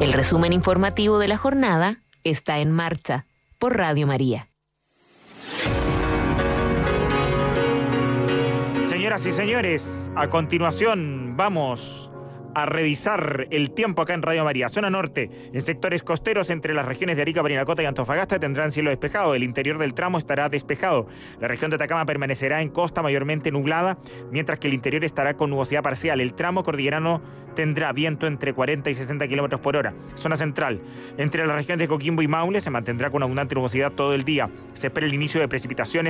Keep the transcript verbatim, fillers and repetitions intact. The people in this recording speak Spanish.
El resumen informativo de la jornada está en marcha por Radio María. Señoras y señores, a continuación vamos a revisar el tiempo acá en Radio María. Zona norte, en sectores costeros entre las regiones de Arica, Parinacota y Antofagasta tendrán cielo despejado. El interior del tramo estará despejado. La región de Atacama permanecerá en costa mayormente nublada, mientras que el interior estará con nubosidad parcial. El tramo cordillerano tendrá viento entre cuarenta y sesenta kilómetros por hora. Zona central, entre las regiones de Coquimbo y Maule se mantendrá con abundante nubosidad todo el día. Se espera el inicio de precipitaciones